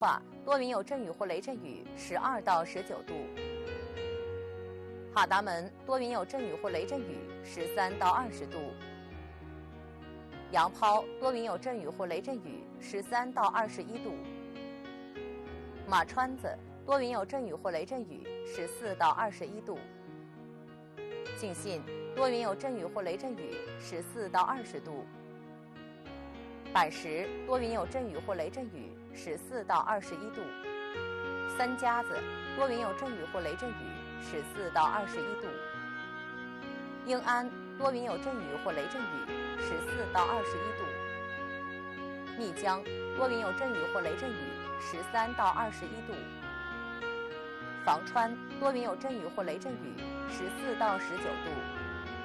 化多云有阵雨或雷阵雨，12到19度。哈达门多云有阵雨或雷阵雨，13到20度。杨抛多云有阵雨或雷阵雨，13到21度。马川子多云有阵雨或雷阵雨，14到21度。敬信多云有阵雨或雷阵雨，14到20度。板石多云有阵雨或雷阵雨，14到21度。三家子多云有阵雨或雷阵雨，14到21度。英安多云有阵雨或雷阵雨，14到21度。密江多云有阵雨或雷阵雨，13到21度。房川多云有阵雨或雷阵雨，14到19度。